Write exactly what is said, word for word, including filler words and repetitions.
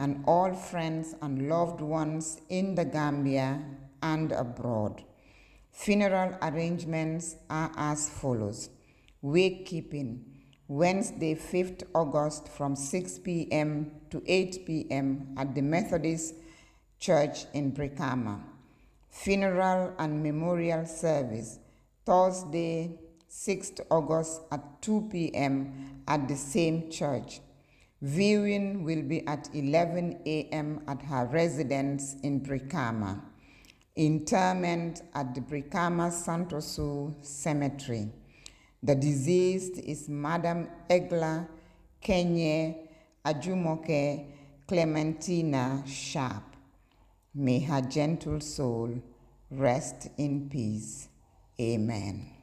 and all friends and loved ones in the Gambia and abroad. Funeral arrangements are as follows. Wake keeping, Wednesday, fifth August from six p m to eight p m at the Methodist Church in Brikama. Funeral and memorial service, Thursday, sixth August at two p m at the same church. Viewing will be at eleven a m at her residence in Brikama. Interment at the Brikama Santosu Cemetery. The deceased is Madam Egla Kenye Ajumoke Clementina Sharp. May her gentle soul rest in peace. Amen.